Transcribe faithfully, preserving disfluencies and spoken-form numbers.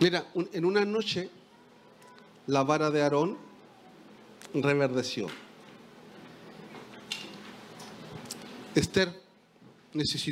Mira, un- en una noche la vara de Aarón reverdeció. Esther necesitó